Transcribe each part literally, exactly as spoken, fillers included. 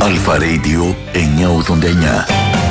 Αλφα Radio εννιακόσια ογδόντα εννιά.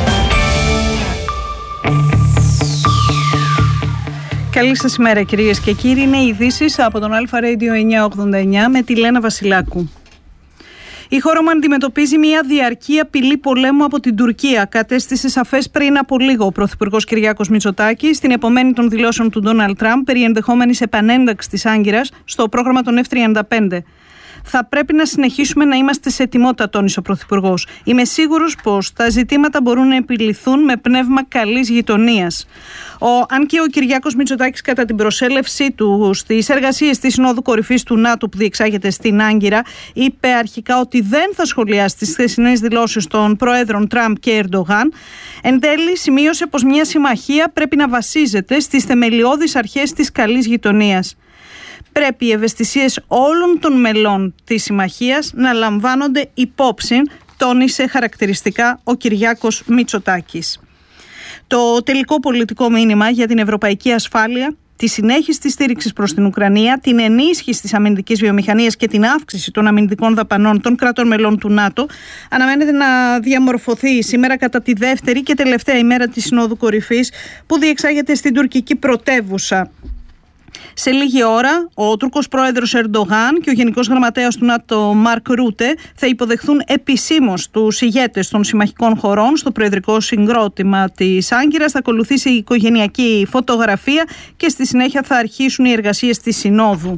Καλή σας ημέρα κυρίες και κύριοι. Είναι οι ειδήσεις από τον Αλφα Radio εννιακόσια ογδόντα εννιά με τη Λένα Βασιλάκου. Η χώρα μου αντιμετωπίζει μια διαρκή απειλή πολέμου από την Τουρκία. Κατέστησε σαφές πριν από λίγο ο Πρωθυπουργός Κυριάκος Μητσοτάκης στην επομένη των δηλώσεων του Ντόναλντ Τραμπ περί ενδεχόμενης επανένταξης της Άγκυρας στο πρόγραμμα των εφ τριάντα πέντε. Θα πρέπει να συνεχίσουμε να είμαστε σε ετοιμότητα, τόνισε ο Πρωθυπουργός. Είμαι σίγουρος πως τα ζητήματα μπορούν να επιληθούν με πνεύμα καλής γειτονίας. Ο, αν και ο Κυριάκος Μητσοτάκης κατά την προσέλευσή του στις εργασίες της Συνόδου Κορυφής του ΝΑΤΟ που διεξάγεται στην Άγκυρα, είπε αρχικά ότι δεν θα σχολιάσει τις χθεσινές δηλώσεις των Προέδρων Τραμπ και Ερντογάν, εν τέλει σημείωσε πως μια συμμαχία πρέπει να βασίζεται στις θεμελιώδεις αρχές της καλής γειτονίας. Πρέπει οι ευαισθησίες όλων των μελών της συμμαχίας να λαμβάνονται υπόψη, τόνισε χαρακτηριστικά ο Κυριάκος Μητσοτάκης. Το τελικό πολιτικό μήνυμα για την ευρωπαϊκή ασφάλεια, τη συνέχιση της στήριξης προς την Ουκρανία, την ενίσχυση της αμυντικής βιομηχανίας και την αύξηση των αμυντικών δαπανών των κρατών μελών του ΝΑΤΟ αναμένεται να διαμορφωθεί σήμερα κατά τη δεύτερη και τελευταία ημέρα της Συνόδου Κορυφής που διεξάγεται στην τουρκική πρωτεύουσα. Σε λίγη ώρα, ο Τούρκος πρόεδρος Ερντογάν και ο Γενικός Γραμματέας του ΝΑΤΟ Μαρκ Ρούτε θα υποδεχθούν επισήμως τους ηγέτες των συμμαχικών χωρών στο προεδρικό συγκρότημα της Άγκυρας. Θα ακολουθήσει η οικογενειακή φωτογραφία και στη συνέχεια θα αρχίσουν οι εργασίες της Συνόδου.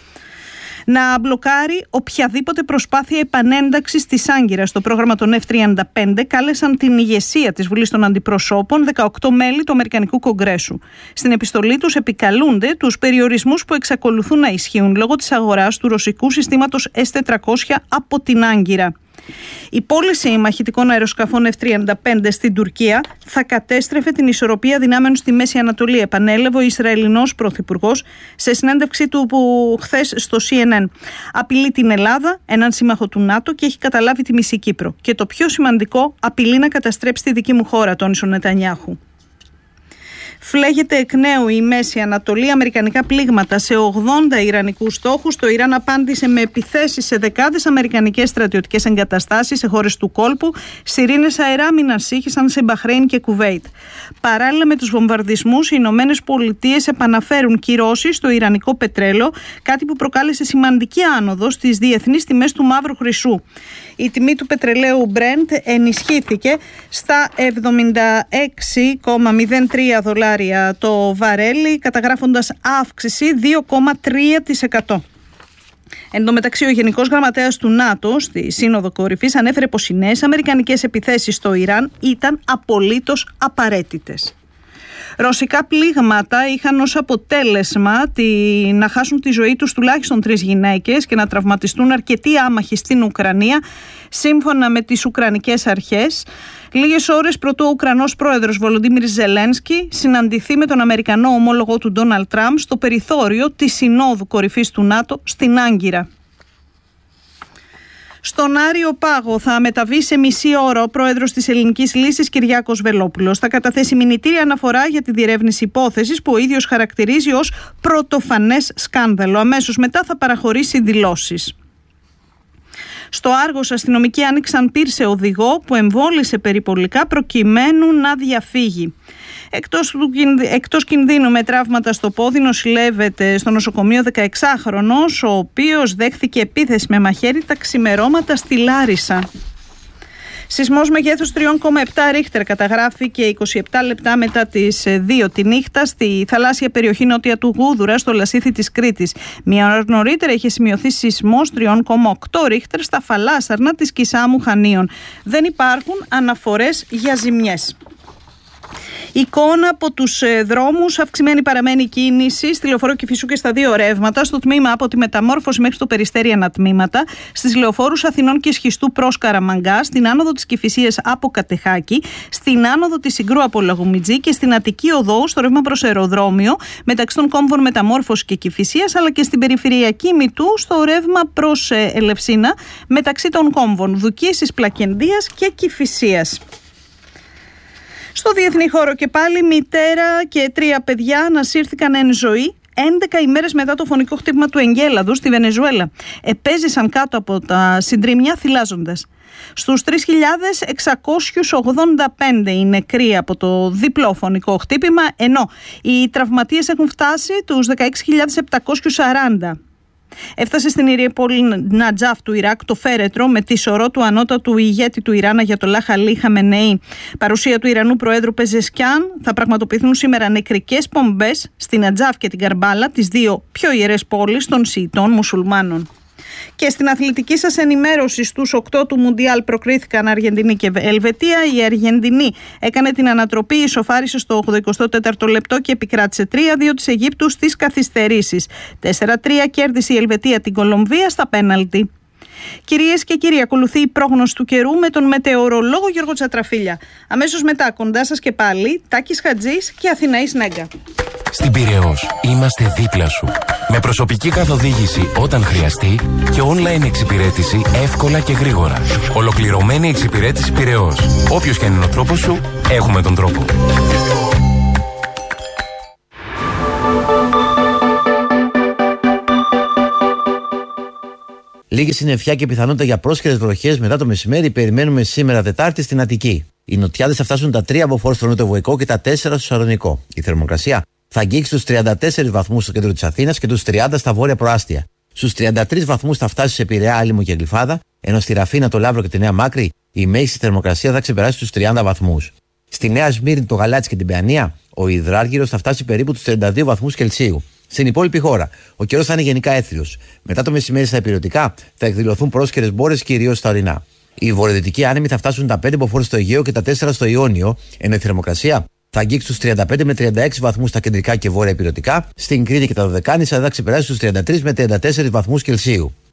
Να μπλοκάρει οποιαδήποτε προσπάθεια επανένταξης της Άγκυρας στο πρόγραμμα των εφ τριάντα πέντε κάλεσαν την ηγεσία της Βουλής των Αντιπροσώπων δεκαοκτώ μέλη του Αμερικανικού Κογκρέσου. Στην επιστολή τους επικαλούνται τους περιορισμούς που εξακολουθούν να ισχύουν λόγω της αγοράς του ρωσικού συστήματος ες τετρακόσια από την Άγκυρα. Η πώληση μαχητικών αεροσκαφών εφ τριάντα πέντε στην Τουρκία θα κατέστρεφε την ισορροπία δυνάμεων στη Μέση Ανατολή, επανέλαβε ο Ισραηλινός Πρωθυπουργός σε συνέντευξή του που χθες στο σι εν εν. Απειλεί την Ελλάδα, έναν σύμμαχο του ΝΑΤΟ, και έχει καταλάβει τη μισή Κύπρο. Και το πιο σημαντικό, απειλεί να καταστρέψει τη δική μου χώρα, τόνισε ο Νετανιάχου. Φλέγεται εκ νέου η Μέση Ανατολή, αμερικανικά πλήγματα σε ογδόντα ιρανικούς στόχους. Το Ιράν απάντησε με επιθέσεις σε δεκάδες αμερικανικές στρατιωτικές εγκαταστάσεις σε χώρες του κόλπου. Σιρήνες αεράμινας σύγχυσαν σε Μπαχρέιν και Κουβέιτ. Παράλληλα με τους βομβαρδισμούς, οι Ηνωμένες Πολιτείες επαναφέρουν κυρώσεις στο ιρανικό πετρέλαιο, κάτι που προκάλεσε σημαντική άνοδο στις διεθνείς τιμές του μαύρου χρυσού. Η τιμή του πετρελαίου Brent ενισχύθηκε στα εβδομήντα έξι κόμμα μηδέν τρία δολάρια το βαρέλι, καταγράφοντας αύξηση δύο κόμμα τρία τοις εκατό. Εν τω μεταξύ, ο Γενικός Γραμματέας του ΝΑΤΟ στη Σύνοδο Κορυφής ανέφερε πως οι νέες αμερικανικές επιθέσεις στο Ιράν ήταν απολύτως απαραίτητες. Ρωσικά πλήγματα είχαν ως αποτέλεσμα τη... να χάσουν τη ζωή τους τουλάχιστον τρεις γυναίκες και να τραυματιστούν αρκετοί άμαχοι στην Ουκρανία, σύμφωνα με τις Ουκρανικές αρχές, λίγες ώρες πρωτού ο Ουκρανός πρόεδρος Βολοντίμιρ Ζελένσκι συναντηθεί με τον Αμερικανό ομόλογο του Ντόναλντ Τραμπ στο περιθώριο της Συνόδου Κορυφής του ΝΑΤΟ στην Άγκυρα. Στον Άριο Πάγο θα μεταβεί σε μισή ώρα ο πρόεδρος της Ελληνικής Λύσης Κυριάκος Βελόπουλος. Θα καταθέσει μηνυτήρια αναφορά για τη διερεύνηση υπόθεσης που ο ίδιος χαρακτηρίζει ως πρωτοφανές σκάνδαλο. Αμέσως μετά θα παραχωρήσει δηλώσεις. Στο Άργος, αστυνομικοί άνοιξαν πυρ σε οδηγό που εμβόλησε περιπολικά προκειμένου να διαφύγει. Εκτός, του, εκτός κινδύνου με τραύματα στο πόδι νοσηλεύεται στο νοσοκομείο δεκαεξάχρονος, ο οποίος δέχθηκε επίθεση με μαχαίρι τα ξημερώματα στη Λάρισα. Σεισμός μεγέθους τρία κόμμα επτά ρίχτερ καταγράφηκε είκοσι επτά λεπτά μετά τις δύο τη νύχτα στη θαλάσσια περιοχή νότια του Γούδουρα στο Λασίθι της Κρήτης. Μια ώρα νωρίτερα είχε σημειωθεί σεισμός τρία κόμμα οκτώ ρίχτερ στα Φαλάσσαρνα της Κισάμου Χανίων. Δεν υπάρχουν αναφορές για ζημιές. Εικόνα από τους δρόμους, αυξημένη παραμένει κίνηση στη Λεωφόρο Κηφισού και στα δύο ρεύματα, στο τμήμα από τη Μεταμόρφωση μέχρι το Περιστέρι ανατμήματα, στις λεωφόρους Αθηνών και Σχιστού προς Καραμαγκά, στην άνοδο της Κηφισίας από Κατεχάκη, στην άνοδο της Συγκρού από Λαγουμιτζή και στην Αττική Οδό στο ρεύμα προς αεροδρόμιο, μεταξύ των κόμβων Μεταμόρφωση και Κηφισίας, αλλά και στην περιφερειακή Μητού στο ρεύμα προς Ελευσίνα, μεταξύ των κόμβων Δουκίσης, Πλακεντίας και Κηφισίας. Στο διεθνή χώρο και πάλι, μητέρα και τρία παιδιά ανασύρθηκαν εν ζωή έντεκα ημέρες μετά το φωνικό χτύπημα του Εγκέλαδου στη Βενεζουέλα. Επέζησαν κάτω από τα συντρίμμια θυλάζοντας. Στους τρεις χιλιάδες εξακόσιους ογδόντα πέντε οι νεκροί από το διπλό φωνικό χτύπημα, ενώ οι τραυματίες έχουν φτάσει τους δεκαέξι χιλιάδες επτακόσιους σαράντα. Έφτασε στην Ιεροπόλη Νατζάφ του Ιράκ το φέρετρο με τη σωρό του ανώτατου ηγέτη του Ιράν Αγιατολάχ Αλί Χαμενεή. Παρουσία του Ιρανού Προέδρου Πεζεσκιάν. Θα πραγματοποιηθούν σήμερα νεκρικές πομπές στην Νατζάφ και την Καρμπάλα, τις δύο πιο ιερές πόλεις των Σιητών Μουσουλμάνων. Και στην αθλητική σας ενημέρωση, στους οκτώ του Μουντιάλ προκρίθηκαν Αργεντινή και Ελβετία. Η Αργεντινή έκανε την ανατροπή, ισοφάρισε στο ογδοηκοστό τέταρτο λεπτό και επικράτησε τρία δύο της Αιγύπτου στις καθυστερήσεις. τέσσερα τρία κέρδισε η Ελβετία την Κολομβία στα πέναλτι. Κυρίες και κύριοι, ακολουθεί η πρόγνωση του καιρού με τον μετεωρολόγο Γιώργο Τσατραφίλια. Αμέσως μετά, κοντά σας και πάλι, Τάκης Χατζής και Αθηναής Νέγκα. Στην Πειραιώς είμαστε δίπλα σου. Με προσωπική καθοδήγηση όταν χρειαστεί και online εξυπηρέτηση εύκολα και γρήγορα. Ολοκληρωμένη εξυπηρέτηση Πειραιώς. Όποιος και αν είναι ο τρόπος σου, έχουμε τον τρόπο. Λίγη συννεφιά και πιθανότητα για πρόσχερες βροχές μετά το μεσημέρι περιμένουμε σήμερα Τετάρτη στην Αττική. Οι νοτιάδες θα φτάσουν τα τρία από φόρ στο νοτιοβοϊκό και τα τέσσερα στο Σαλονικό. Η θερμοκρασία θα αγγίξει τους τριάντα τέσσερις βαθμούς στο κέντρο της Αθήνας και τους τριάντα στα βόρεια προάστια. Στους τριάντα τρεις βαθμούς θα φτάσει σε Πειραιά, Άλυμο και Γλυφάδα, ενώ στη Ραφίνα, το Λαύρο και τη Νέα Μάκρη η μέγιστη θερμοκρασία θα ξεπεράσει τους τριάντα βαθμούς. Στη Νέα Σμύρνη, το Γαλάτσι και την Παιανία, ο υδράργυρος θα φτάσει περίπου τους τριάντα δύο βαθμούς Κελσίου. Στην υπόλοιπη χώρα, ο καιρός θα είναι γενικά έθριος. Μετά το μεσημέρι στα υπηρετικά θα εκδηλωθούν πρόσχερες μπόρες κυρίως στα ορεινά. Οι βορειοδυτικοί άνεμοι θα φτάσουν τα πέντε μποφόρ στο Αιγαίο και τα τέσσερα στο Ιόνιο, ενώ η θερμοκρασία θα αγγίξει τους τριάντα πέντε με τριάντα έξι βαθμούς στα κεντρικά και βόρεια υπηρετικά. Στην Κρήτη και τα Δωδεκάνησα θα ξεπεράσει τους τριάντα τρεις με τριάντα τέσσερις βαθμούς Κελσίου.